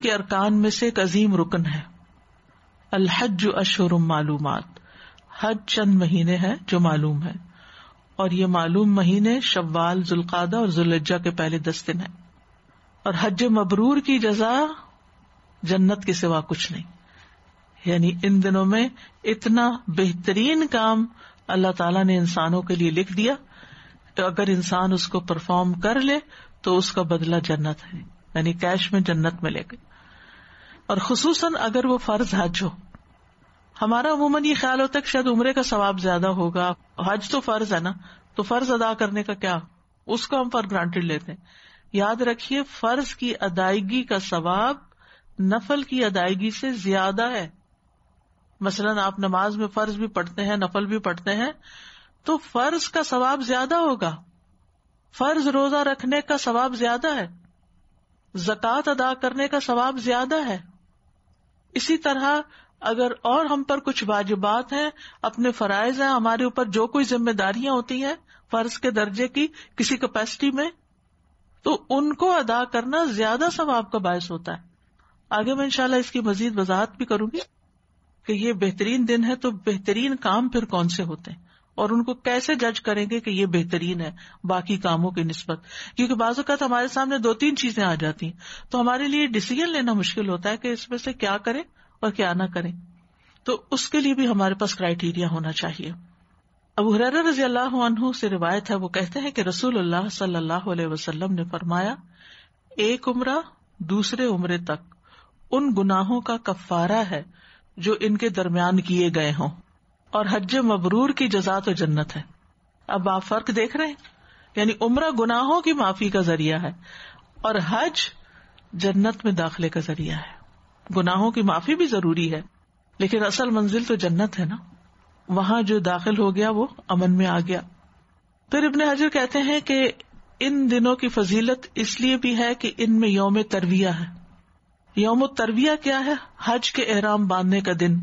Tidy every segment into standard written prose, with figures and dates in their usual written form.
کے ارکان میں سے ایک عظیم رکن ہے. الحج اشہر معلومات، حج چند مہینے ہیں جو معلوم ہے، اور یہ معلوم مہینے شوال، ذوالقعدہ اور ذوالحجہ کے پہلے 10 دن ہیں. اور حج مبرور کی جزا جنت کے سوا کچھ نہیں. یعنی ان دنوں میں اتنا بہترین کام اللہ تعالیٰ نے انسانوں کے لیے لکھ دیا کہ اگر انسان اس کو پرفارم کر لے تو اس کا بدلہ جنت ہے، یعنی کیش میں جنت ملے گی. اور خصوصاً اگر وہ فرض حج ہو. ہمارا عموماً یہ خیال ہوتا ہے کہ شاید عمرے کا ثواب زیادہ ہوگا، حج تو فرض ہے نا، تو فرض ادا کرنے کا کیا، اس کو ہم فار گرانٹیڈ لیتے ہیں. یاد رکھیے فرض کی ادائیگی کا ثواب نفل کی ادائیگی سے زیادہ ہے. مثلاً آپ نماز میں فرض بھی پڑھتے ہیں، نفل بھی پڑھتے ہیں، تو فرض کا ثواب زیادہ ہوگا. فرض روزہ رکھنے کا ثواب زیادہ ہے، زکوٰۃ ادا کرنے کا ثواب زیادہ ہے. اسی طرح اگر اور ہم پر کچھ واجبات ہیں، اپنے فرائض ہیں، ہمارے اوپر جو کوئی ذمہ داریاں ہوتی ہیں فرض کے درجے کی کسی کیپیسٹی میں، تو ان کو ادا کرنا زیادہ ثواب کا باعث ہوتا ہے. آگے میں انشاءاللہ اس کی مزید وضاحت بھی کروں گی کہ یہ بہترین دن ہے تو بہترین کام پھر کون سے ہوتے ہیں اور ان کو کیسے جج کریں گے کہ یہ بہترین ہے باقی کاموں کی نسبت. کیونکہ بعض اوقات ہمارے سامنے 2-3 چیزیں آ جاتی ہیں تو ہمارے لیے ڈیسیژن لینا مشکل ہوتا ہے کہ اس میں سے کیا کریں اور کیا نہ کریں. تو اس کے لیے بھی ہمارے پاس کرائیٹیریا ہونا چاہیے. ابو ہریرہ رضی اللہ عنہ سے روایت ہے، وہ کہتے ہیں کہ رسول اللہ صلی اللہ علیہ وسلم نے فرمایا، ایک عمرہ دوسرے عمرے تک ان گناہوں کا کفارہ ہے جو ان کے درمیان کیے گئے ہوں، اور حج مبرور کی جزا تو جنت ہے. اب آپ فرق دیکھ رہے ہیں، یعنی عمرہ گناہوں کی معافی کا ذریعہ ہے اور حج جنت میں داخلے کا ذریعہ ہے. گناہوں کی معافی بھی ضروری ہے لیکن اصل منزل تو جنت ہے نا، وہاں جو داخل ہو گیا وہ امن میں آ گیا. پھر ابن حجر کہتے ہیں کہ ان دنوں کی فضیلت اس لیے بھی ہے کہ ان میں یوم ترویہ ہے. یوم الترویہ کیا ہے؟ حج کے احرام باندھنے کا دن.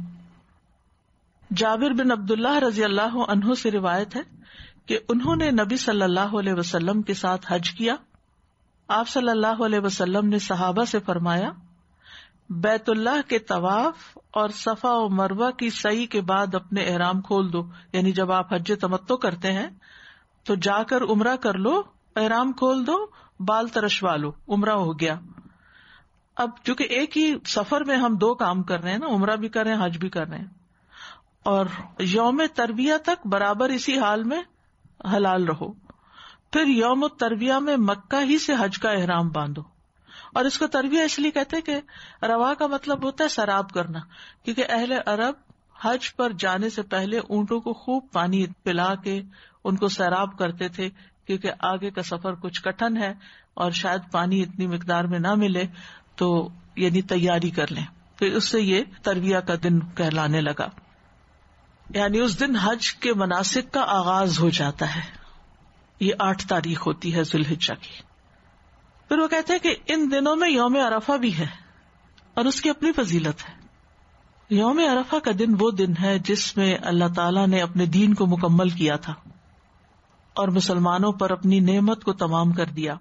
جابر بن عبداللہ رضی اللہ عنہ سے روایت ہے کہ انہوں نے نبی صلی اللہ علیہ وسلم کے ساتھ حج کیا. آپ صلی اللہ علیہ وسلم نے صحابہ سے فرمایا، بیت اللہ کے طواف اور صفا و مروہ کی سعی کے بعد اپنے احرام کھول دو. یعنی جب آپ حج تمتع کرتے ہیں تو جا کر عمرہ کر لو، احرام کھول دو، بال ترشوا لو، عمرہ ہو گیا. اب چونکہ ایک ہی سفر میں ہم 2 کام کر رہے ہیں نا، عمرہ بھی کر رہے ہیں، حج بھی کر رہے ہیں، اور یوم ترویہ تک برابر اسی حال میں حلال رہو. پھر یوم الترویہ میں مکہ ہی سے حج کا احرام باندھو. اور اس کو ترویہ اس لیے کہتے ہیں کہ روا کا مطلب ہوتا ہے سیراب کرنا، کیونکہ اہل عرب حج پر جانے سے پہلے اونٹوں کو خوب پانی پلا کے ان کو سیراب کرتے تھے، کیونکہ آگے کا سفر کچھ کٹھن ہے اور شاید پانی اتنی مقدار میں نہ ملے، تو یعنی تیاری کر لیں. پھر اس سے یہ ترویہ کا دن کہلانے لگا. یعنی اس دن حج کے مناسک کا آغاز ہو جاتا ہے. یہ 8 تاریخ ہوتی ہے ذوالحجہ کی. پھر وہ کہتے ہیں کہ ان دنوں میں یوم عرفہ بھی ہے اور اس کی اپنی فضیلت ہے. یوم عرفہ کا دن وہ دن ہے جس میں اللہ تعالیٰ نے اپنے دین کو مکمل کیا تھا اور مسلمانوں پر اپنی نعمت کو تمام کر دیا.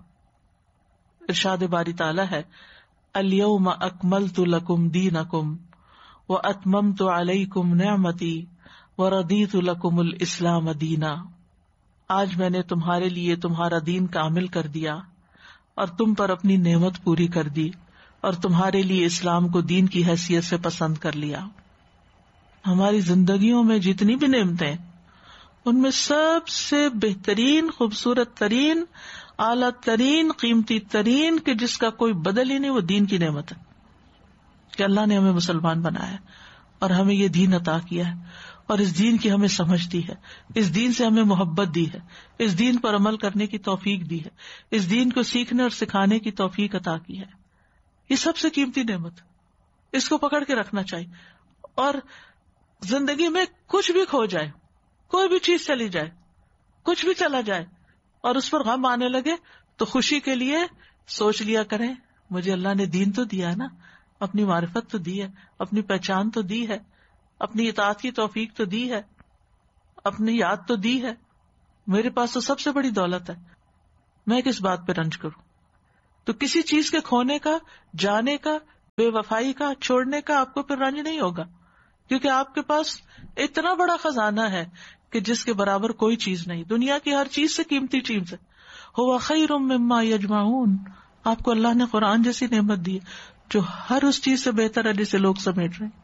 ارشاد باری تعالیٰ ہے، الیوم اکملت لکم دینکم واتممت علیکم نعمتی ورضیت لکم الاسلام دینا. آج میں نے تمہارے لیے تمہارا دین کامل کر دیا اور تم پر اپنی نعمت پوری کر دی اور تمہارے لیے اسلام کو دین کی حیثیت سے پسند کر لیا. ہماری زندگیوں میں جتنی بھی نعمتیں، ان میں سب سے بہترین، خوبصورت ترین، اعلیٰ ترین، قیمتی ترین، کہ جس کا کوئی بدل ہی نہیں، وہ دین کی نعمت ہے کہ اللہ نے ہمیں مسلمان بنایا اور ہمیں یہ دین عطا کیا ہے اور اس دین کی ہمیں سمجھ دی ہے، اس دین سے ہمیں محبت دی ہے، اس دین پر عمل کرنے کی توفیق دی ہے، اس دین کو سیکھنے اور سکھانے کی توفیق عطا کی ہے. یہ سب سے قیمتی نعمت، اس کو پکڑ کے رکھنا چاہیے. اور زندگی میں کچھ بھی کھو جائے، کوئی بھی چیز چلی جائے، کچھ بھی چلا جائے اور اس پر غم آنے لگے تو خوشی کے لیے سوچ لیا کریں، مجھے اللہ نے دین تو دیا ہے نا، اپنی معرفت تو دی ہے، اپنی پہچان تو دی ہے، اپنی اطاعت کی توفیق تو دی ہے، اپنی یاد تو دی ہے، میرے پاس تو سب سے بڑی دولت ہے، میں کس بات پہ رنج کروں. تو کسی چیز کے کھونے کا، جانے کا بے وفائی کا، چھوڑنے کا آپ کو پھر رنج نہیں ہوگا، کیونکہ آپ کے پاس اتنا بڑا خزانہ ہے کہ جس کے برابر کوئی چیز نہیں، دنیا کی ہر چیز سے قیمتی چیز ہے. ہوا خیر مما یجمعون، آپ کو اللہ نے قرآن جیسی نعمت دی جو ہر اس چیز سے بہتر ہے جسے لوگ سمیٹ رہے ہیں.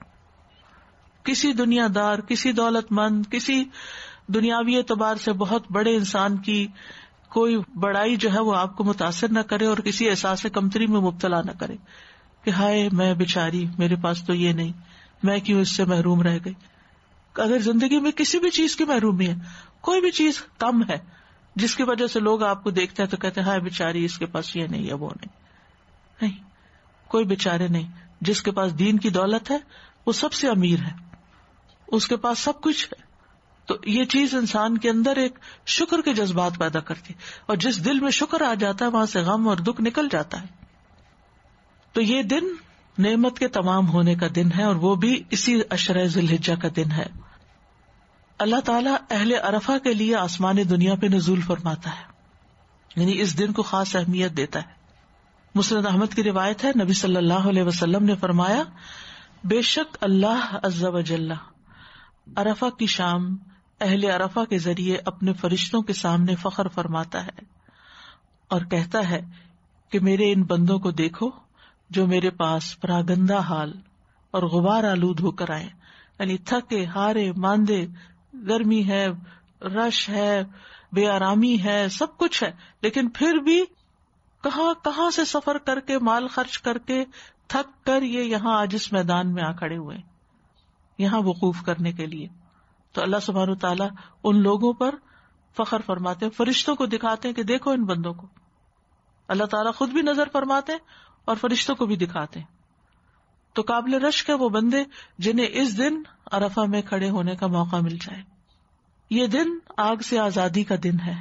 کسی دنیا دار، کسی دولت مند، کسی دنیاوی اعتبار سے بہت بڑے انسان کی کوئی بڑائی جو ہے وہ آپ کو متاثر نہ کرے اور کسی احساس کمتری میں مبتلا نہ کرے کہ ہائے میں بیچاری، میرے پاس تو یہ نہیں، میں کیوں اس سے محروم رہ گئی. اگر زندگی میں کسی بھی چیز کی محرومی ہے، کوئی بھی چیز کم ہے جس کی وجہ سے لوگ آپ کو دیکھتے ہیں تو کہتے ہیں ہائے بیچاری، اس کے پاس یہ نہیں ہے، وہ نہیں، کوئی بیچارے نہیں. جس کے پاس دین کی دولت ہے وہ سب سے امیر ہے، اس کے پاس سب کچھ ہے. تو یہ چیز انسان کے اندر ایک شکر کے جذبات پیدا کرتی ہے، اور جس دل میں شکر آ جاتا ہے وہاں سے غم اور دکھ نکل جاتا ہے. تو یہ دن نعمت کے تمام ہونے کا دن ہے، اور وہ بھی اسی عشرہ ذی الحجہ کا دن ہے. اللہ تعالیٰ اہل عرفہ کے لیے آسمان دنیا پہ نزول فرماتا ہے، یعنی اس دن کو خاص اہمیت دیتا ہے. مسند احمد کی روایت ہے، نبی صلی اللہ علیہ وسلم نے فرمایا، بے شک اللہ عز و جل عرفہ کی شام اہل عرفہ کے ذریعے اپنے فرشتوں کے سامنے فخر فرماتا ہے اور کہتا ہے کہ میرے ان بندوں کو دیکھو جو میرے پاس پراگندہ حال اور غبار آلود ہو کر آئے، یعنی تھکے ہارے ماندے، گرمی ہے، رش ہے، بے آرامی ہے، سب کچھ ہے، لیکن پھر بھی کہاں سے سفر کر کے مال خرچ کر کے تھک کر یہ یہاں آج اس میدان میں آ کھڑے ہوئے یہاں وقوف کرنے کے لیے. تو اللہ سبحانہ وتعالیٰ ان لوگوں پر فخر فرماتے ہیں، فرشتوں کو دکھاتے ہیں کہ دیکھو ان بندوں کو. اللہ تعالیٰ خود بھی نظر فرماتے ہیں اور فرشتوں کو بھی دکھاتے ہیں. تو قابل رشک ہے وہ بندے جنہیں اس دن عرفہ میں کھڑے ہونے کا موقع مل جائے. یہ دن آگ سے آزادی کا دن ہے.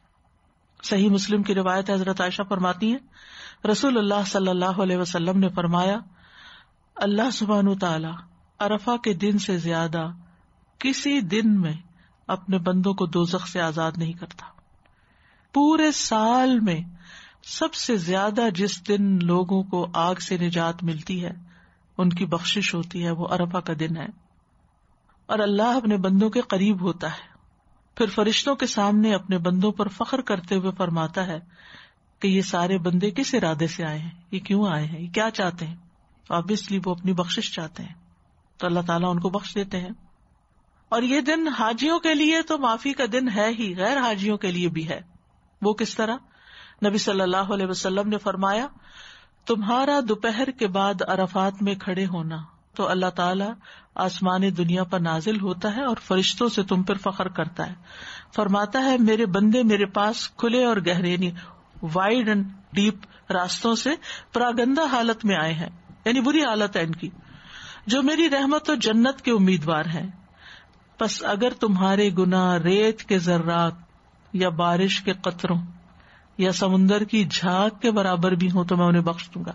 صحیح مسلم کی روایت حضرت عائشہ فرماتی ہیں، رسول اللہ صلی اللہ علیہ وسلم نے فرمایا، اللہ سبحانہ تعالی عرفہ کے دن سے زیادہ کسی دن میں اپنے بندوں کو دوزخ سے آزاد نہیں کرتا. پورے سال میں سب سے زیادہ جس دن لوگوں کو آگ سے نجات ملتی ہے، ان کی بخشش ہوتی ہے، وہ عرفہ کا دن ہے. اور اللہ اپنے بندوں کے قریب ہوتا ہے، پھر فرشتوں کے سامنے اپنے بندوں پر فخر کرتے ہوئے فرماتا ہے کہ یہ سارے بندے کس ارادے سے آئے ہیں، یہ کیوں آئے ہیں، یہ کیا چاہتے ہیں. آبویسلی وہ اپنی بخشش چاہتے ہیں، تو اللہ تعالیٰ ان کو بخش دیتے ہیں. اور یہ دن حاجیوں کے لیے تو معافی کا دن ہے ہی، غیر حاجیوں کے لیے بھی ہے. وہ کس طرح؟ نبی صلی اللہ علیہ وسلم نے فرمایا، تمہارا دوپہر کے بعد عرفات میں کھڑے ہونا تو اللہ تعالیٰ آسمان دنیا پر نازل ہوتا ہے اور فرشتوں سے تم پر فخر کرتا ہے. فرماتا ہے میرے بندے میرے پاس کھلے اور گہرے وائڈ اینڈ ڈیپ راستوں سے پراگندہ حالت میں آئے ہیں، یعنی بری حالت ہے ان کی، جو میری رحمت و جنت کے امیدوار ہیں. پس اگر تمہارے گناہ ریت کے ذرات یا بارش کے قطروں یا سمندر کی جھاگ کے برابر بھی ہوں تو میں انہیں بخش دوں گا.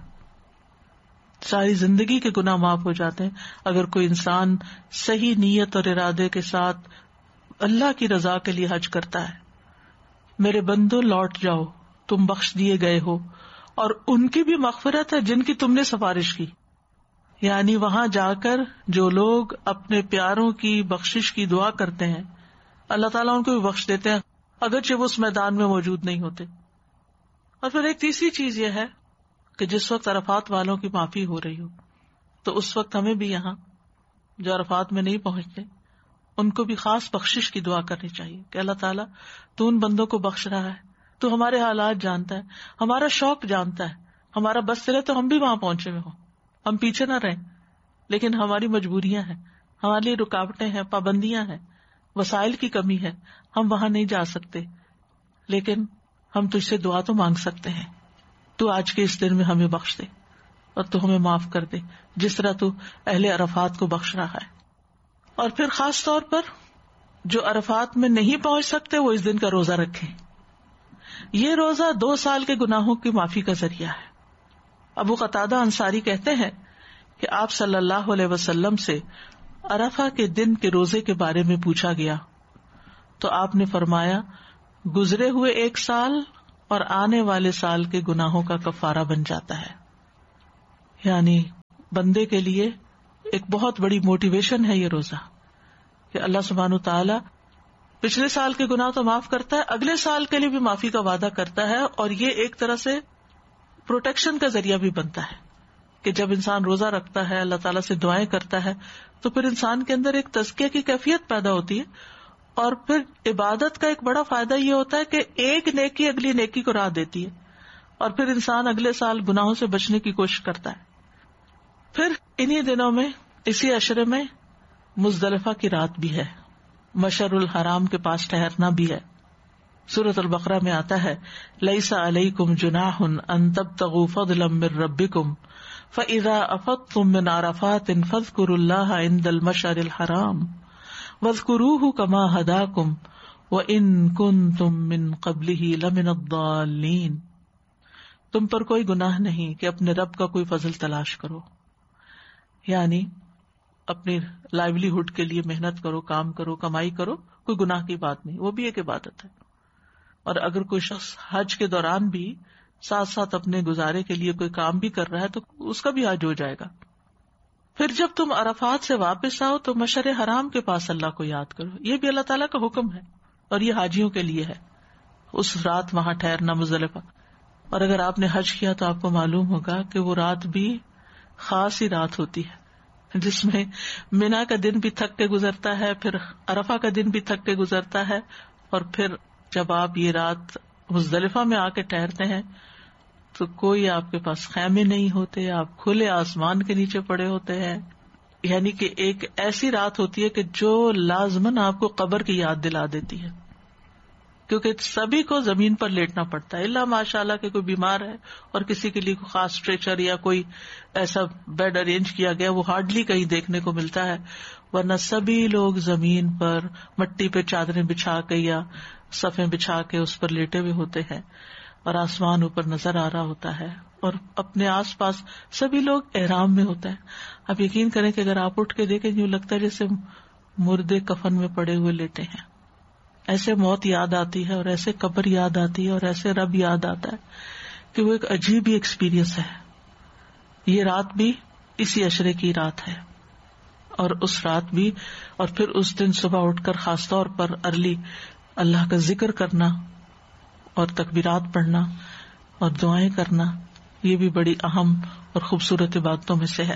ساری زندگی کے گناہ معاف ہو جاتے ہیں اگر کوئی انسان صحیح نیت اور ارادے کے ساتھ اللہ کی رضا کے لیے حج کرتا ہے. میرے بندو لوٹ جاؤ، تم بخش دیے گئے ہو، اور ان کی بھی مغفرت ہے جن کی تم نے سفارش کی. یعنی وہاں جا کر جو لوگ اپنے پیاروں کی بخشش کی دعا کرتے ہیں اللہ تعالیٰ ان کو بھی بخش دیتے ہیں اگرچہ وہ اس میدان میں موجود نہیں ہوتے. اور پھر ایک تیسری چیز یہ ہے کہ جس وقت عرفات والوں کی معافی ہو رہی ہو تو اس وقت ہمیں بھی یہاں جو عرفات میں نہیں پہنچتے ان کو بھی خاص بخشش کی دعا کرنی چاہیے کہ اللہ تعالیٰ تو ان بندوں کو بخش رہا ہے، تو ہمارے حالات جانتا ہے، ہمارا شوق جانتا ہے، ہمارا بس چلے تو ہم بھی وہاں پہنچے ہوئے ہوں، ہم پیچھے نہ رہیں، لیکن ہماری مجبوریاں ہیں، ہمارے لیے رکاوٹیں ہیں، پابندیاں ہیں، وسائل کی کمی ہے، ہم وہاں نہیں جا سکتے، لیکن ہم تجھ سے دعا تو مانگ سکتے ہیں، تو آج کے اس دن میں ہمیں بخش دے اور تو ہمیں معاف کر دے جس طرح تو اہل عرفات کو بخش رہا ہے. اور پھر خاص طور پر جو عرفات میں نہیں پہنچ سکتے وہ اس دن کا روزہ رکھیں. یہ روزہ 2 سال کے گناہوں کی معافی کا ذریعہ ہے. ابو قتادہ انصاری کہتے ہیں کہ آپ صلی اللہ علیہ وسلم سے عرفہ کے دن کے روزے کے بارے میں پوچھا گیا تو آپ نے فرمایا گزرے ہوئے 1 سال اور آنے والے سال کے گناہوں کا کفارہ بن جاتا ہے. یعنی بندے کے لیے ایک بہت بڑی موٹیویشن ہے یہ روزہ، کہ اللہ سبحانہ تعالی پچھلے سال کے گناہ تو معاف کرتا ہے، اگلے سال کے لیے بھی معافی کا وعدہ کرتا ہے، اور یہ ایک طرح سے پروٹیکشن کا ذریعہ بھی بنتا ہے کہ جب انسان روزہ رکھتا ہے، اللہ تعالیٰ سے دعائیں کرتا ہے، تو پھر انسان کے اندر ایک تزکیہ کی کیفیت پیدا ہوتی ہے، اور پھر عبادت کا ایک بڑا فائدہ یہ ہوتا ہے کہ ایک نیکی اگلی نیکی کو راہ دیتی ہے، اور پھر انسان اگلے سال گناہوں سے بچنے کی کوشش کرتا ہے۔ پھر انہی دنوں میں اسی عشرے میں مزدلفہ کی رات بھی ہے، مشعر الحرام کے پاس ٹھہرنا بھی ہے۔ سورۃ البقرہ میں آتا ہے لیس علیکم جناح ان تبتغوا فضلا من ربکم فاذا افضتم من عرفات فاذکروا اللہ عند المشعر الحرام واذکروہ کما ہداکم وان کنتم من قبلہ لمن الضالین۔ تم پر کوئی گناہ نہیں کہ اپنے رب کا کوئی فضل تلاش کرو، یعنی اپنی لائیولی ہوڈ کے لیے محنت کرو، کام کرو، کمائی کرو، کوئی گناہ کی بات نہیں، وہ بھی ایک عبادت ہے۔ اور اگر کوئی شخص حج کے دوران بھی ساتھ ساتھ اپنے گزارے کے لیے کوئی کام بھی کر رہا ہے تو اس کا بھی حج ہو جائے گا۔ پھر جب تم عرفات سے واپس آؤ تو مشعر حرام کے پاس اللہ کو یاد کرو، یہ بھی اللہ تعالیٰ کا حکم ہے، اور یہ حاجیوں کے لیے ہے، اس رات وہاں ٹھہرنا مزدلفہ۔ اور اگر آپ نے حج کیا تو آپ کو معلوم ہوگا کہ وہ رات بھی خاص ہی رات ہوتی ہے، جس میں منا کا دن بھی تھک کے گزرتا ہے، پھر عرفہ کا دن بھی تھک کے گزرتا ہے، اور پھر جب آپ یہ رات مزدلفہ میں آ کے ٹھہرتے ہیں تو کوئی آپ کے پاس خیمے نہیں ہوتے، آپ کھلے آسمان کے نیچے پڑے ہوتے ہیں، یعنی کہ ایک ایسی رات ہوتی ہے کہ جو لازماً آپ کو قبر کی یاد دلا دیتی ہے، کیونکہ سبھی کو زمین پر لیٹنا پڑتا ہے، الا ماشاء اللہ کہ کوئی بیمار ہے اور کسی کے لیے کوئی خاص اسٹریچر یا کوئی ایسا بیڈ ارینج کیا گیا، وہ ہارڈلی کہیں دیکھنے کو ملتا ہے، ورنہ سبھی لوگ زمین پر مٹی پہ چادریں بچھا کے یا صفیں بچھا کے اس پر لیٹے ہوئے ہوتے ہیں، اور آسمان اوپر نظر آ رہا ہوتا ہے، اور اپنے آس پاس سبھی لوگ احرام میں ہوتا ہے۔ اب یقین کریں کہ اگر آپ اٹھ کے دیکھیں یوں لگتا ہے جیسے مردے کفن میں پڑے ہوئے لیٹے ہیں، ایسے موت یاد آتی ہے، اور ایسے قبر یاد آتی ہے، اور ایسے رب یاد آتا ہے کہ وہ ایک عجیب ہی ایکسپیرئنس ہے۔ یہ رات بھی اسی عشرے کی رات ہے، اور اس رات بھی، اور پھر اس دن صبح اٹھ کر خاص طور پر ارلی اللہ کا ذکر کرنا اور تکبیرات پڑھنا اور دعائیں کرنا، یہ بھی بڑی اہم اور خوبصورت عبادتوں میں سے ہے۔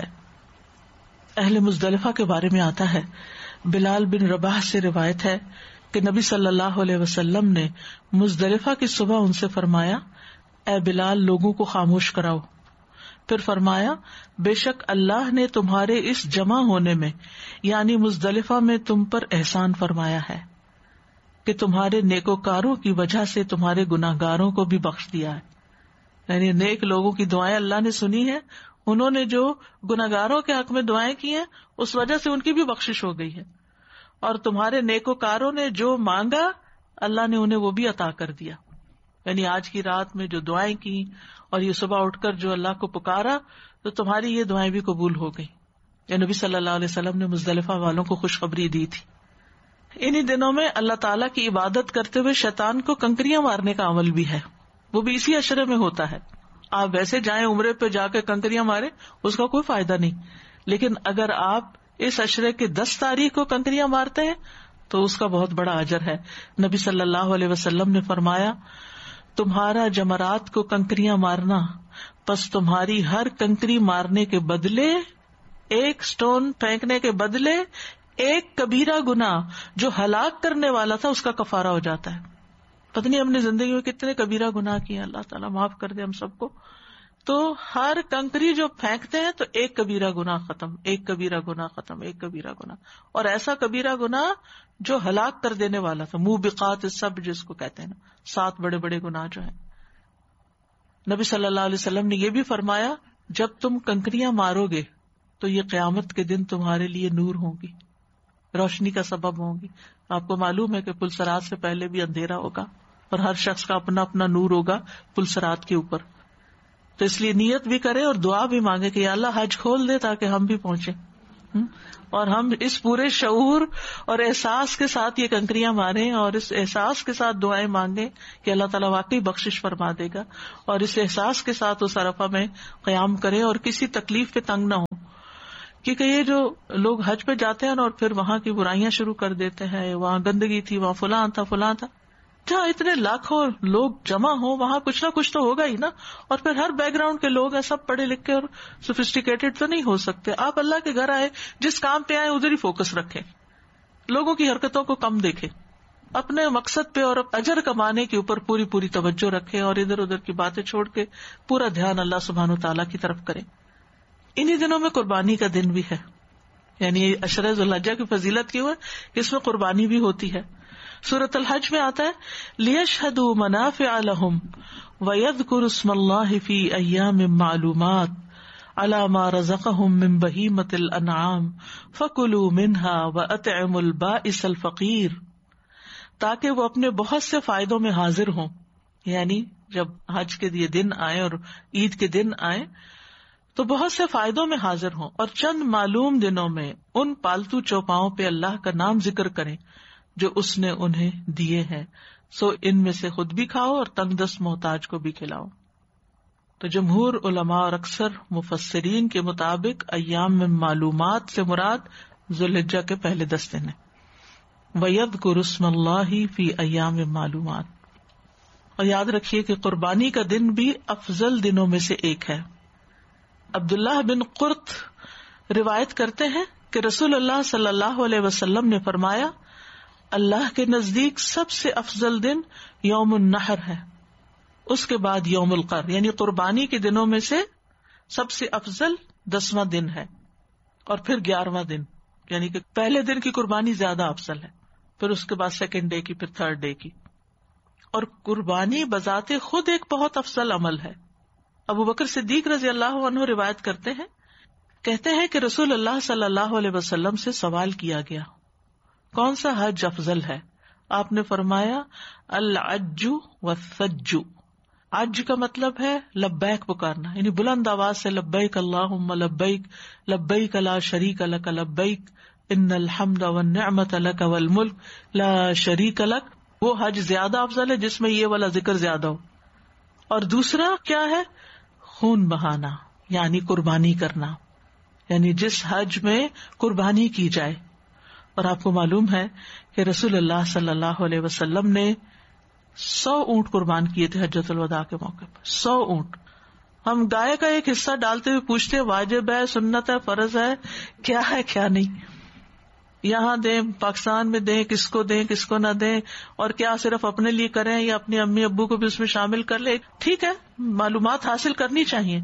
اہل مزدلفہ کے بارے میں آتا ہے، بلال بن رباح سے روایت ہے کہ نبی صلی اللہ علیہ وسلم نے مزدلفہ کی صبح ان سے فرمایا، اے بلال لوگوں کو خاموش کراؤ۔ پھر فرمایا، بے شک اللہ نے تمہارے اس جمع ہونے میں یعنی مزدلفہ میں تم پر احسان فرمایا ہے کہ تمہارے نیکوکاروں کی وجہ سے تمہارے گناہگاروں کو بھی بخش دیا ہے، یعنی نیک لوگوں کی دعائیں اللہ نے سنی ہے، انہوں نے جو گناہگاروں کے حق میں دعائیں کی ہیں اس وجہ سے ان کی بھی بخشش ہو گئی ہے، اور تمہارے نیکوکاروں نے جو مانگا اللہ نے انہیں وہ بھی عطا کر دیا۔ یعنی آج کی رات میں جو دعائیں کی اور یہ صبح اٹھ کر جو اللہ کو پکارا تو تمہاری یہ دعائیں بھی قبول ہو گئی۔ یا نبی صلی اللہ علیہ وسلم نے مزدلفہ والوں کو خوشخبری دی تھی۔ انہی دنوں میں اللہ تعالیٰ کی عبادت کرتے ہوئے شیطان کو کنکریاں مارنے کا عمل بھی ہے، وہ بھی اسی عشرے میں ہوتا ہے۔ آپ ویسے جائیں عمرے پہ جا کے کنکریاں مارے اس کا کوئی فائدہ نہیں، لیکن اگر آپ اس عشرے کے 10 تاریخ کو کنکریاں مارتے ہیں تو اس کا بہت بڑا اجر ہے۔ نبی صلی اللہ علیہ وسلم نے فرمایا، تمہارا جمرات کو کنکریاں مارنا، پس تمہاری ہر کنکری مارنے کے بدلے، ایک سٹون پھینکنے کے بدلے ایک کبیرہ گناہ جو ہلاک کرنے والا تھا اس کا کفارہ ہو جاتا ہے۔ پتہ نہیں ہم نے زندگی میں کتنے کبیرہ گناہ کیے، اللہ تعالیٰ معاف کر دے ہم سب کو۔ تو ہر کنکری جو پھینکتے ہیں تو ایک کبیرہ گناہ ختم، ایک کبیرہ گناہ ختم، ایک کبیرہ گناہ، اور ایسا کبیرہ گناہ جو ہلاک کر دینے والا تھا، موبقات السبع جس کو کہتے ہیں نا، 7 بڑے بڑے گناہ جو ہیں۔ نبی صلی اللہ علیہ وسلم نے یہ بھی فرمایا، جب تم کنکریاں مارو گے تو یہ قیامت کے دن تمہارے لیے نور ہوں گی، روشنی کا سبب ہوں گی۔ آپ کو معلوم ہے کہ پلسرات سے پہلے بھی اندھیرا ہوگا اور ہر شخص کا اپنا اپنا نور ہوگا پلسرات کے اوپر، تو اس لیے نیت بھی کرے اور دعا بھی مانگے کہ یا اللہ حج کھول دے تاکہ ہم بھی پہنچے، اور ہم اس پورے شعور اور احساس کے ساتھ یہ کنکریاں ماریں اور اس احساس کے ساتھ دعائیں مانگیں کہ اللہ تعالیٰ واقعی بخشش فرما دے گا، اور اس احساس کے ساتھ اس عرفہ میں قیام کریں اور کسی تکلیف پہ تنگ نہ ہو، کیونکہ یہ جو لوگ حج پہ جاتے ہیں اور پھر وہاں کی برائیاں شروع کر دیتے ہیں، وہاں گندگی تھی، وہاں فلاں تھا، جہاں اتنے لاکھوں لوگ جمع ہوں وہاں کچھ نہ کچھ تو ہوگا ہی نا. اور پھر ہر بیک گراؤنڈ کے لوگ ہیں، سب پڑھے لکھے اور سوفسٹیکیٹڈ تو نہیں ہو سکتے. آپ اللہ کے گھر آئے، جس کام پہ آئے ادھر ہی فوکس رکھیں، لوگوں کی حرکتوں کو کم دیکھیں، اپنے مقصد پہ اور اجر کمانے کے اوپر پوری توجہ رکھیں، اور ادھر ادھر کی باتیں چھوڑ کے پورا دھیان اللہ سبحانہ وتعالیٰ کی طرف کریں. انہی دنوں میں قربانی کا دن بھی ہے، یعنی عشرہ ذی الحجہ کی فضیلت کیوں ہے؟ اس میں قربانی بھی ہوتی ہے. سورۃ الحج میں آتا ہے لِيَشْهَدُوا مَنَافِعَ لَهُمْ وَيَذْكُرُوا اسْمَ اللَّهِ فِي أَيَّامٍ مَّعْلُومَاتٍ عَلَىٰ مَا رَزَقَهُم مِّن بَهِيمَةِ الْأَنْعَامِ فَكُلُوا مِنْهَا وَأَطْعِمُوا الْبَائِسَ الْفَقِيرَ، تاکہ وہ اپنے بہت سے فائدوں میں حاضر ہوں. یعنی جب حج کے یہ دن آئے اور عید کے دن آئے تو بہت سے فائدوں میں حاضر ہوں، اور چند معلوم دنوں میں ان پالتو چوپاؤں پہ اللہ کا نام ذکر کریں جو اس نے انہیں دیے ہیں، سو ان میں سے خود بھی کھاؤ اور تنگ دست محتاج کو بھی کھلاؤ. تو جمہور علماء اور اکثر مفسرین کے مطابق ایام میں معلومات سے مراد ذی الحجہ کے پہلے 10 دن ہیں. وَيَذْكُرُ اسْمَ اللَّهِ فِي أَيَّامٍ مَّعْلُومَاتٍ، اور یاد رکھیے کہ قربانی کا دن بھی افضل دنوں میں سے ایک ہے. عبداللہ بن قرط روایت کرتے ہیں کہ رسول اللہ صلی اللہ علیہ وسلم نے فرمایا، اللہ کے نزدیک سب سے افضل دن یوم النحر ہے، اس کے بعد یوم القر، یعنی قربانی کے دنوں میں سے سب سے افضل 10واں دن ہے، اور پھر 11واں دن، یعنی کہ پہلے دن کی قربانی زیادہ افضل ہے، پھر اس کے بعد سیکنڈ ڈے کی، پھر تھرڈ ڈے کی. اور قربانی بذات خود ایک بہت افضل عمل ہے. ابو بکر صدیق رضی اللہ عنہ روایت کرتے ہیں، کہتے ہیں کہ رسول اللہ صلی اللہ علیہ وسلم سے سوال کیا گیا کون سا حج افضل ہے؟ آپ نے فرمایا العج والثج. عج کا مطلب ہے لبیک پکارنا، یعنی بلند آواز سے لبیک اللہم لبیک لبیک لا شریک لک لبیک ان الحمد والنعمت لک والملک لا شریک لک. وہ حج زیادہ افضل ہے جس میں یہ والا ذکر زیادہ ہو. اور دوسرا کیا ہے؟ خون بہانا، یعنی قربانی کرنا، یعنی جس حج میں قربانی کی جائے. اور آپ کو معلوم ہے کہ رسول اللہ صلی اللہ علیہ وسلم نے 100 اونٹ قربان کیے تھے حجۃ الوداع کے موقع پر. 100 اونٹ. ہم گائے کا ایک حصہ ڈالتے ہوئے پوچھتے واجب ہے، سنت ہے، فرض ہے کیا نہیں. یہاں دیں، پاکستان میں دیں، کس کو دیں کس کو نہ دیں، اور کیا صرف اپنے لیے کریں یا اپنے امی ابو کو بھی اس میں شامل کر لیں. ٹھیک ہے، معلومات حاصل کرنی چاہیے،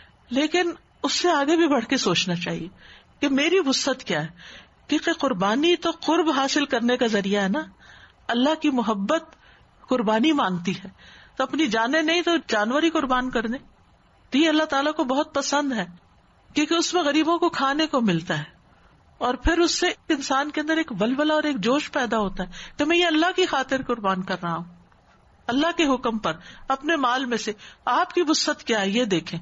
لیکن اس سے آگے بھی بڑھ کے سوچنا چاہیے کہ میری وسعت کیا ہے. کیونکہ قربانی تو قرب حاصل کرنے کا ذریعہ ہے نا. اللہ کی محبت قربانی مانگتی ہے، تو اپنی جانیں نہیں تو جانور ہی قربان کر دیں. تو یہ اللہ تعالیٰ کو بہت پسند ہے، کیونکہ اس میں غریبوں کو کھانے کو ملتا ہے، اور پھر اس سے انسان کے اندر ایک ولولہ اور ایک جوش پیدا ہوتا ہے کہ میں یہ اللہ کی خاطر قربان کر رہا ہوں، اللہ کے حکم پر، اپنے مال میں سے. آپ کی وسعت کیا ہے یہ دیکھیں.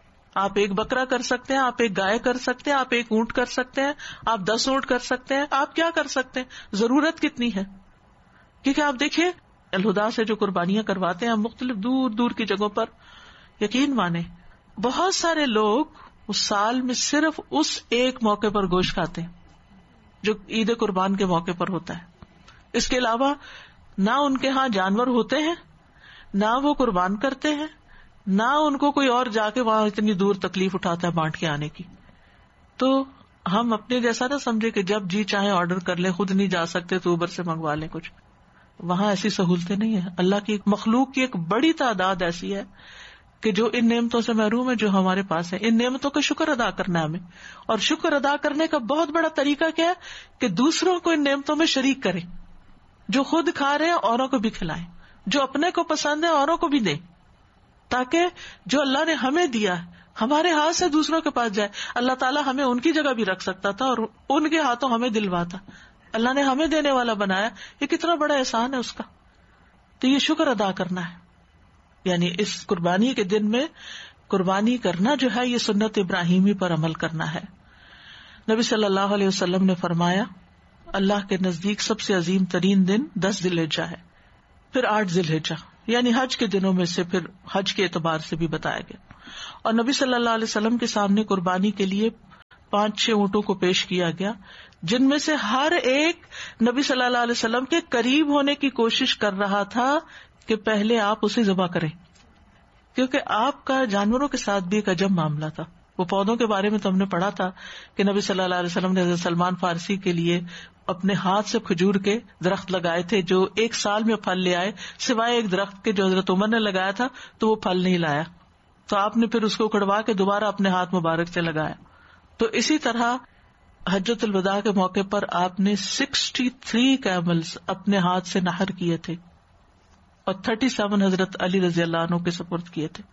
آپ ایک بکرا کر سکتے ہیں، آپ ایک گائے کر سکتے ہیں، آپ ایک اونٹ کر سکتے ہیں، آپ 10 اونٹ کر سکتے ہیں. آپ کیا کر سکتے ہیں؟ ضرورت کتنی ہے؟ کیونکہ آپ دیکھیے الہدا سے جو قربانیاں کرواتے ہیں مختلف دور دور کی جگہوں پر، یقین مانے بہت سارے لوگ اس سال میں صرف اس ایک موقع پر گوشت کھاتے ہیں جو عید قربان کے موقع پر ہوتا ہے. اس کے علاوہ نہ ان کے ہاں جانور ہوتے ہیں، نہ وہ قربان کرتے ہیں، نہ ان کو کوئی اور جا کے وہاں اتنی دور تکلیف اٹھاتا ہے بانٹ کے آنے کی. تو ہم اپنے جیسا نہ سمجھے کہ جب جی چاہے آرڈر کر لیں، خود نہیں جا سکتے تو اوبر سے منگوا لیں کچھ. وہاں ایسی سہولتیں نہیں ہیں. اللہ کی مخلوق کی ایک بڑی تعداد ایسی ہے کہ جو ان نعمتوں سے محروم ہے جو ہمارے پاس ہے. ان نعمتوں کا شکر ادا کرنا ہے ہمیں، اور شکر ادا کرنے کا بہت بڑا طریقہ کیا ہے کہ دوسروں کو ان نعمتوں میں شریک کریں. جو خود کھا رہے ہیں اوروں کو بھی کھلائیں، جو اپنے کو پسند ہے اوروں کو بھی دیں، تاکہ جو اللہ نے ہمیں دیا ہمارے ہاتھ سے دوسروں کے پاس جائے. اللہ تعالیٰ ہمیں ان کی جگہ بھی رکھ سکتا تھا اور ان کے ہاتھوں ہمیں دلواتا. اللہ نے ہمیں دینے والا بنایا، یہ کتنا بڑا احسان ہے اس کا. تو یہ شکر ادا کرنا ہے. یعنی اس قربانی کے دن میں قربانی کرنا جو ہے یہ سنت ابراہیمی پر عمل کرنا ہے. نبی صلی اللہ علیہ وسلم نے فرمایا اللہ کے نزدیک سب سے عظیم ترین دن 10 ذی الحجہ ہے، پھر 8 ذی الحجہ، یعنی حج کے دنوں میں سے پھر حج کے اعتبار سے بھی بتایا گیا. اور نبی صلی اللہ علیہ وسلم کے سامنے قربانی کے لیے 5-6 اونٹوں کو پیش کیا گیا، جن میں سے ہر ایک نبی صلی اللہ علیہ وسلم کے قریب ہونے کی کوشش کر رہا تھا کہ پہلے آپ اسے ذبح کریں، کیونکہ آپ کا جانوروں کے ساتھ بھی ایک عجب معاملہ تھا. وہ پودوں کے بارے میں تو ہم نے پڑھا تھا کہ نبی صلی اللہ علیہ وسلم نے حضرت سلمان فارسی کے لیے اپنے ہاتھ سے کھجور کے درخت لگائے تھے جو 1 سال میں پھل لے آئے، سوائے ایک درخت کے جو حضرت عمر نے لگایا تھا تو وہ پھل نہیں لایا، تو آپ نے پھر اس کو اکھڑوا کے دوبارہ اپنے ہاتھ مبارک سے لگایا. تو اسی طرح حجۃ الوداع کے موقع پر آپ نے 63 کیملز اپنے ہاتھ سے نحر کیے تھے اور 37 حضرت علی رضی اللہ عنہ کے سپرد کیے تھے.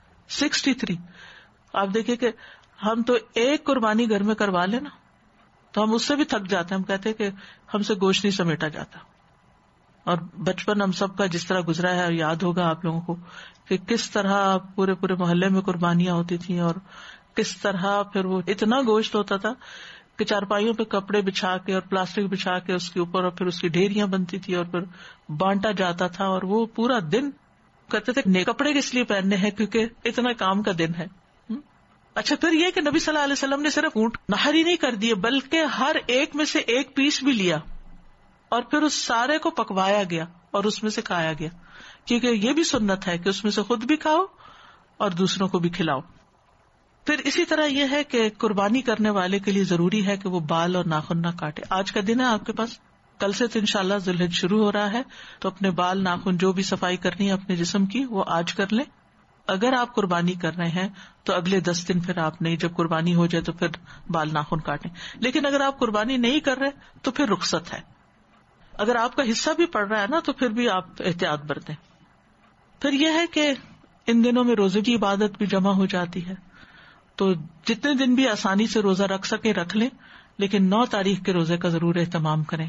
63. آپ دیکھیں کہ ہم تو ایک قربانی گھر میں کروا لیں نا تو ہم اس سے بھی تھک جاتے ہیں، ہم کہتے ہیں کہ ہم سے گوشت نہیں سمیٹا جاتا. اور بچپن ہم سب کا جس طرح گزرا ہے، یاد ہوگا آپ لوگوں کو کہ کس طرح پورے محلے میں قربانیاں ہوتی تھیں اور کس طرح پھر وہ اتنا گوشت ہوتا تھا کہ چارپائیوں پہ کپڑے بچھا کے اور پلاسٹک بچھا کے اس کے اوپر، اور پھر اس کی ڈھیریاں بنتی تھی اور پھر بانٹا جاتا تھا. اور وہ پورا دن کہتے تھے نئے کپڑے کس لیے پہننے ہیں، کیونکہ اتنا کام کا دن ہے. اچھا، پھر یہ کہ نبی صلی اللہ علیہ وسلم نے صرف اونٹ نحر ہی نہیں کر دیے بلکہ ہر ایک میں سے ایک پیس بھی لیا اور پھر اس سارے کو پکوایا گیا اور اس میں سے کھایا گیا، کیونکہ یہ بھی سنت ہے کہ اس میں سے خود بھی کھاؤ اور دوسروں کو بھی کھلاؤ. پھر اسی طرح یہ ہے کہ قربانی کرنے والے کے لیے ضروری ہے کہ وہ بال اور ناخن نہ کاٹے. آج کا دن ہے آپ کے پاس، کل سے تو انشاءاللہ ذی الحجہ شروع ہو رہا ہے، تو اپنے بال ناخن جو بھی صفائی کرنی ہے اپنے جسم کی وہ آج کر لیں. اگر آپ قربانی کر رہے ہیں تو اگلے 10 دن پھر آپ نہیں، جب قربانی ہو جائے تو پھر بال ناخن کاٹیں. لیکن اگر آپ قربانی نہیں کر رہے تو پھر رخصت ہے. اگر آپ کا حصہ بھی پڑ رہا ہے نا تو پھر بھی آپ احتیاط برتیں. پھر یہ ہے کہ ان دنوں میں روزے کی عبادت بھی جمع ہو جاتی ہے، تو جتنے دن بھی آسانی سے روزہ رکھ سکیں رکھ لیں، لیکن 9 تاریخ کے روزے کا ضرور اہتمام کریں.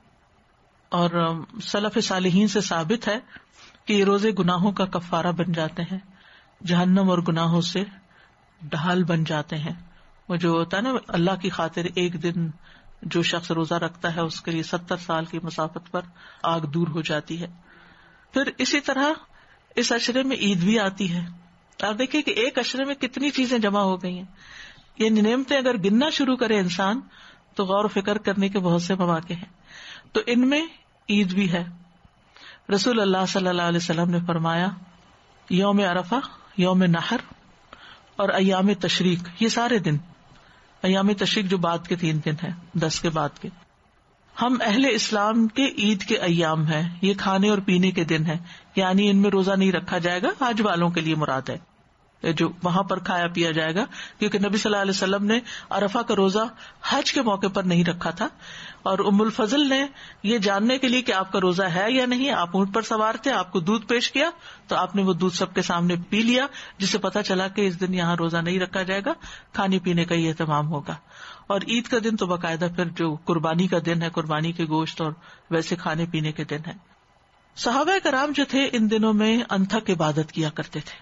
اور سلف صالحین سے ثابت ہے کہ یہ روزے گناہوں کا کفارہ بن جاتے ہیں، جہنم اور گناہوں سے ڈھال بن جاتے ہیں. وہ جو ہوتا ہے نا اللہ کی خاطر ایک دن جو شخص روزہ رکھتا ہے اس کے لیے 70 سال کی مسافت پر آگ دور ہو جاتی ہے. پھر اسی طرح اس عشرے میں عید بھی آتی ہے. آپ دیکھیں کہ ایک عشرے میں کتنی چیزیں جمع ہو گئی ہیں. یہ نعمتیں اگر گننا شروع کرے انسان تو غور و فکر کرنے کے بہت سے مواقع ہیں. تو ان میں عید بھی ہے. رسول اللہ صلی اللہ علیہ وسلم نے فرمایا یوم عرفہ، یوم نحر اور ایام تشریق، یہ سارے دن، ایام تشریق جو بعد کے 3 دن ہیں 10 کے بعد کے، ہم اہل اسلام کے عید کے ایام ہیں. یہ کھانے اور پینے کے دن ہیں، یعنی ان میں روزہ نہیں رکھا جائے گا. حج والوں کے لیے مراد ہے جو وہاں پر کھایا پیا جائے گا، کیونکہ نبی صلی اللہ علیہ وسلم نے عرفہ کا روزہ حج کے موقع پر نہیں رکھا تھا. اور ام الفضل نے یہ جاننے کے لیے کہ آپ کا روزہ ہے یا نہیں، آپ اونٹ پر سوار تھے، آپ کو دودھ پیش کیا تو آپ نے وہ دودھ سب کے سامنے پی لیا، جس سے پتا چلا کہ اس دن یہاں روزہ نہیں رکھا جائے گا، کھانے پینے کا ہی اہتمام ہوگا. اور عید کا دن تو باقاعدہ پھر جو قربانی کا دن ہے، قربانی کے گوشت اور ویسے کھانے پینے کے دن ہے. صحابہ کرام جو تھے ان دنوں میں انتھک عبادت کیا کرتے تھے،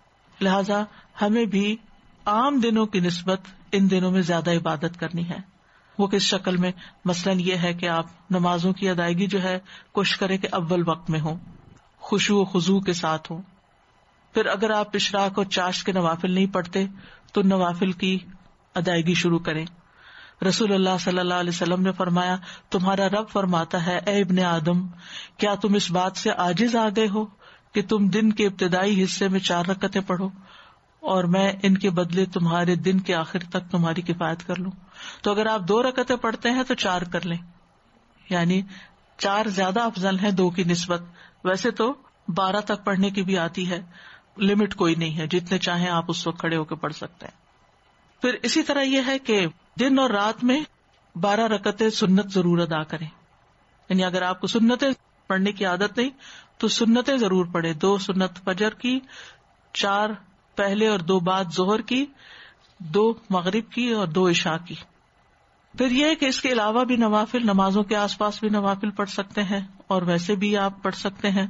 لہذا ہمیں بھی عام دنوں کی نسبت ان دنوں میں زیادہ عبادت کرنی ہے. وہ کس شکل میں؟ مثلاً یہ ہے کہ آپ نمازوں کی ادائیگی جو ہے کوشش کریں کہ اول وقت میں ہو، خشوع و خضوع کے ساتھ ہو. پھر اگر آپ اشراق اور چاشت کے نوافل نہیں پڑھتے تو نوافل کی ادائیگی شروع کریں. رسول اللہ صلی اللہ علیہ وسلم نے فرمایا تمہارا رب فرماتا ہے اے ابن آدم، کیا تم اس بات سے عاجز آ گئے ہو کہ تم دن کے ابتدائی حصے میں 4 رکعتیں پڑھو اور میں ان کے بدلے تمہارے دن کے آخر تک تمہاری کفایت کر لوں. تو اگر آپ 2 رکعتیں پڑھتے ہیں تو 4 کر لیں، یعنی 4 زیادہ افضل ہیں 2 کی نسبت. ویسے تو 12 تک پڑھنے کی بھی آتی ہے، لمٹ کوئی نہیں ہے، جتنے چاہیں آپ اس وقت کھڑے ہو کے پڑھ سکتے ہیں. پھر اسی طرح یہ ہے کہ دن اور رات میں 12 رکعتیں سنت ضرور ادا کریں. یعنی اگر آپ کو سنتیں پڑھنے کی عادت نہیں تو سنتیں ضرور پڑھیں. 2 سنت فجر کی، 4 پہلے اور 2 بعد ظہر کی، 2 مغرب کی اور 2 عشاء کی. پھر یہ کہ اس کے علاوہ بھی نوافل، نمازوں کے آس پاس بھی نوافل پڑھ سکتے ہیں اور ویسے بھی آپ پڑھ سکتے ہیں.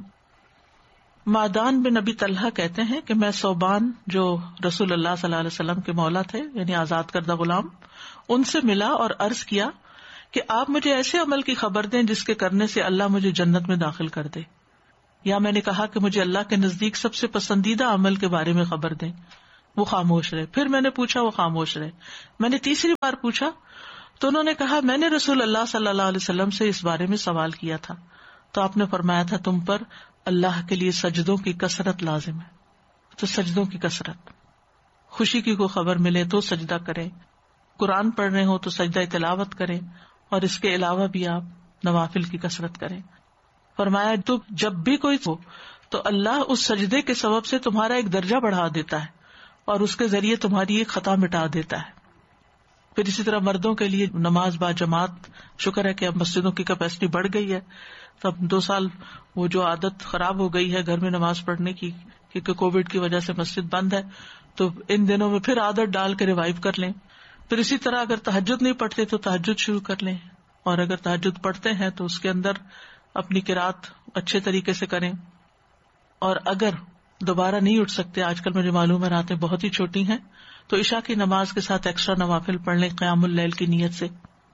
معدان بن ابی طلحہ کہتے ہیں کہ میں ثوبان جو رسول اللہ صلی اللہ علیہ وسلم کے مولا تھے، یعنی آزاد کردہ غلام، ان سے ملا اور عرض کیا کہ آپ مجھے ایسے عمل کی خبر دیں جس کے کرنے سے اللہ مجھے جنت میں داخل کر دے. یا میں نے کہا کہ مجھے اللہ کے نزدیک سب سے پسندیدہ عمل کے بارے میں خبر دیں وہ خاموش رہے. پھر میں نے پوچھا، وہ خاموش رہے. میں نے تیسری بار پوچھا تو انہوں نے کہا میں نے رسول اللہ صلی اللہ علیہ وسلم سے اس بارے میں سوال کیا تھا تو آپ نے فرمایا تھا تم پر اللہ کے لیے سجدوں کی کثرت لازم ہے. تو سجدوں کی کثرت، خوشی کی کوئی خبر ملے تو سجدہ کریں، قرآن پڑھ رہے ہو تو سجدہ تلاوت کریں، اور اس کے علاوہ بھی آپ نوافل کی کثرت کریں. فرمایا تو جب بھی کوئی ہو تو اللہ اس سجدے کے سبب سے تمہارا ایک درجہ بڑھا دیتا ہے اور اس کے ذریعے تمہاری ایک خطا مٹا دیتا ہے. پھر اسی طرح مردوں کے لیے نماز با جماعت، شکر ہے کہ اب مسجدوں کی کیپیسٹی بڑھ گئی ہے. تب 2 سال وہ جو عادت خراب ہو گئی ہے گھر میں نماز پڑھنے کی، کیونکہ کووڈ کی وجہ سے مسجد بند ہے، تو ان دنوں میں پھر عادت ڈال کے ریوائیو کر لیں. پھر اسی طرح اگر تہجد نہیں پڑھتے تو تہجد شروع کر لیں، اور اگر تہجد پڑھتے ہیں تو اس کے اندر اپنی قرات اچھے طریقے سے کریں. اور اگر دوبارہ نہیں اٹھ سکتے، آج کل مجھے معلوم ہے راتیں بہت ہی چھوٹی ہیں، تو عشاء کی نماز کے ساتھ ایکسٹرا نوافل پڑھ لیں قیام اللیل کی نیت سے.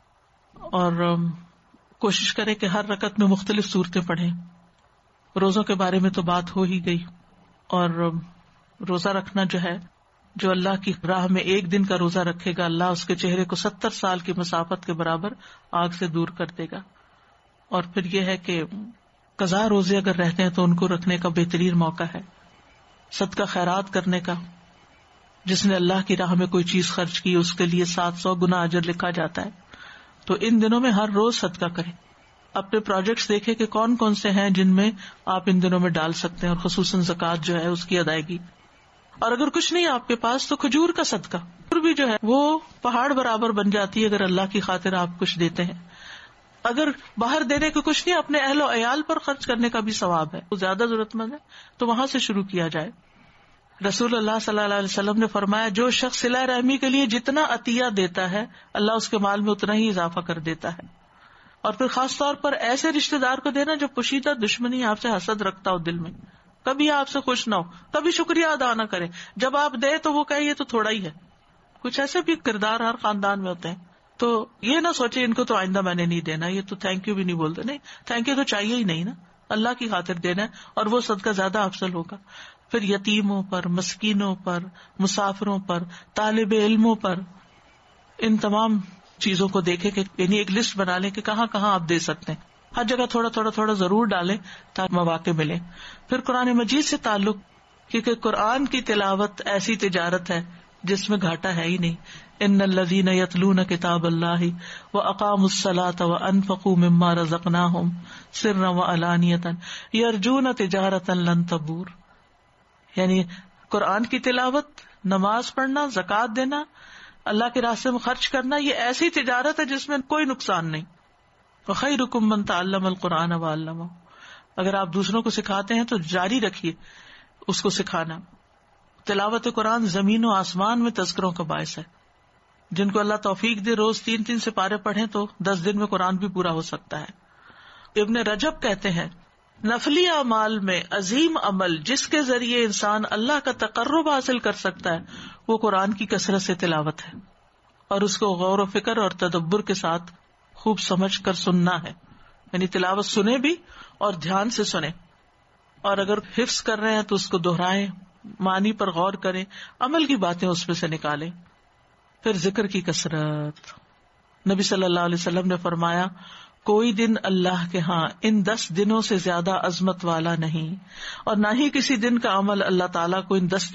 اور کوشش کریں کہ ہر رکعت میں مختلف صورتیں پڑھیں. روزوں کے بارے میں تو بات ہو ہی گئی، اور روزہ رکھنا جو ہے، جو اللہ کی راہ میں ایک دن کا روزہ رکھے گا اللہ اس کے چہرے کو 70 سال کی مسافت کے برابر آگ سے دور کر دے گا. اور پھر یہ ہے کہ قضا روزے اگر رہتے ہیں تو ان کو رکھنے کا بہترین موقع ہے. صدقہ خیرات کرنے کا، جس نے اللہ کی راہ میں کوئی چیز خرچ کی اس کے لیے 700 گنا اجر لکھا جاتا ہے. تو ان دنوں میں ہر روز صدقہ کریں. اپنے پروجیکٹس دیکھیں کہ کون کون سے ہیں جن میں آپ ان دنوں میں ڈال سکتے ہیں، اور خصوصاً زکوٰۃ جو ہے اس کی ادائیگی. اور اگر کچھ نہیں آپ کے پاس تو کھجور کا صدقہ، کھجور بھی جو ہے وہ پہاڑ برابر بن جاتی ہے اگر اللہ کی خاطر آپ کچھ دیتے ہیں. اگر باہر دینے کو کچھ نہیں، اپنے اہل و عیال پر خرچ کرنے کا بھی ثواب ہے. وہ زیادہ ضرورت مند ہے تو وہاں سے شروع کیا جائے. رسول اللہ صلی اللہ علیہ وسلم نے فرمایا جو شخص صلہ رحمی کے لیے جتنا عطیہ دیتا ہے اللہ اس کے مال میں اتنا ہی اضافہ کر دیتا ہے. اور پھر خاص طور پر ایسے رشتے دار کو دینا جو پوشیدہ دشمنی آپ سے حسد رکھتا ہو دل میں، کبھی آپ سے خوش نہ ہو، کبھی شکریہ ادا نہ کرے. جب آپ دے تو وہ کہے یہ تو تھوڑا ہی ہے. کچھ ایسے بھی کردار ہر خاندان میں ہوتے ہیں. تو یہ نہ سوچے ان کو تو آئندہ میں نے نہیں دینا، یہ تو تھینک یو بھی نہیں بولتے. نہیں، تھینک یو تو چاہیے ہی نہیں نا، اللہ کی خاطر دینا ہے اور وہ صدقہ زیادہ افضل ہوگا. پھر یتیموں پر، مسکینوں پر، مسافروں پر، طالب علموں پر، ان تمام چیزوں کو دیکھیں کہ یعنی ایک لسٹ بنا لیں کہ کہاں کہاں آپ دے سکتے ہیں. ہر جگہ تھوڑا تھوڑا تھوڑا ضرور ڈالیں تاکہ مواقع ملیں. پھر قرآن مجید سے تعلق، کیونکہ قرآن کی تلاوت ایسی تجارت ہے جس میں گھاٹا ہے ہی نہیں. ان الذین یتلون کتاب اللہ واقاموا الصلاۃ وانفقوا مما رزقناہم سرا وعلانیۃ یرجون تجارۃ لن تبور. یعنی قرآن کی تلاوت، نماز پڑھنا، زکوٰۃ دینا، اللہ کے راستے میں خرچ کرنا، یہ ایسی تجارت ہے جس میں کوئی نقصان نہیں. وخیرکم من تعلم القرآن وعلمہ. اگر آپ دوسروں کو سکھاتے ہیں تو جاری رکھیے اس کو سکھانا. تلاوت قرآن زمین و آسمان میں تذکروں کا باعث ہے. جن کو اللہ توفیق دے روز 3 سپارے پڑھیں تو 10 دن میں قرآن بھی پورا ہو سکتا ہے. ابن رجب کہتے ہیں نفلی اعمال میں عظیم عمل جس کے ذریعے انسان اللہ کا تقرب حاصل کر سکتا ہے وہ قرآن کی کثرت سے تلاوت ہے، اور اس کو غور و فکر اور تدبر کے ساتھ خوب سمجھ کر سننا ہے. یعنی تلاوت سنیں بھی اور دھیان سے سنیں، اور اگر حفظ کر رہے ہیں تو اس کو دہرائیں، معنی پر غور کریں، عمل کی باتیں اس میں سے نکالیں. پھر ذکر کی کثرت. نبی صلی اللہ علیہ وسلم نے فرمایا کوئی دن اللہ کے ہاں ان 10 دنوں سے زیادہ عظمت والا نہیں، اور نہ ہی کسی دن کا عمل اللہ تعالیٰ کو ان 10